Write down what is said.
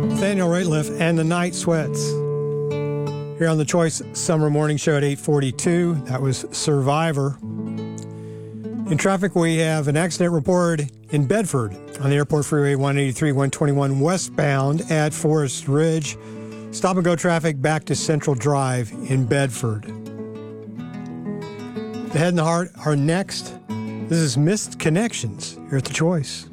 Nathaniel Rateliff and the Night Sweats. Here on the Choice Summer Morning Show at 8:42. That was Survivor. In traffic, we have an accident reported in Bedford on the Airport Freeway 183, 121 westbound at Forest Ridge. Stop and go traffic back to Central Drive in Bedford. The Head and the Heart are next. This is Missed Connections here at the Choice.